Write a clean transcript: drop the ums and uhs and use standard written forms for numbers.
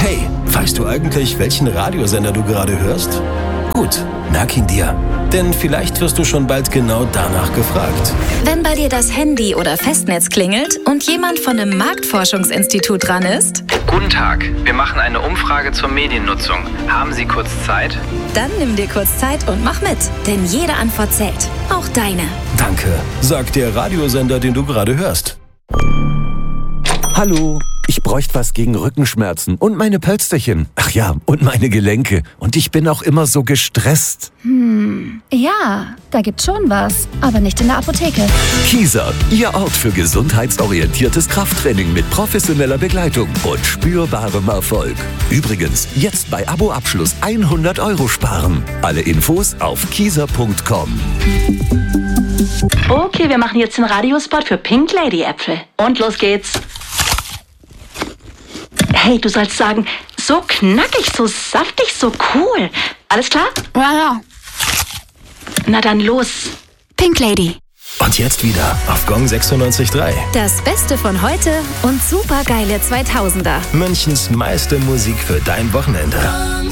Hey, weißt du eigentlich, welchen Radiosender du gerade hörst? Gut, merk ihn dir. Denn vielleicht wirst du schon bald genau danach gefragt. Wenn bei dir das Handy oder Festnetz klingelt und jemand von einem Marktforschungsinstitut dran ist. Guten Tag, wir machen eine Umfrage zur Mediennutzung. Haben Sie kurz Zeit? Dann nimm dir kurz Zeit und mach mit. Denn jede Antwort zählt. Auch deine. Danke, sagt der Radiosender, den du gerade hörst. Hallo, ich bräuchte was gegen Rückenschmerzen und meine Pölsterchen. Ach ja, und meine Gelenke. Und ich bin auch immer so gestresst. Ja, da gibt's schon was, aber nicht in der Apotheke. Kieser, Ihr Ort für gesundheitsorientiertes Krafttraining mit professioneller Begleitung und spürbarem Erfolg. Übrigens, jetzt bei Abo-Abschluss 100 € sparen. Alle Infos auf kieser.com. Okay, wir machen jetzt den Radiospot für Pink Lady Äpfel. Und los geht's. Hey, du sollst sagen, so knackig, so saftig, so cool. Alles klar? Ja. Na dann los. Pink Lady. Und jetzt wieder auf Gong 96.3. Das Beste von heute und supergeile 2000er. Münchens meiste Musik für dein Wochenende.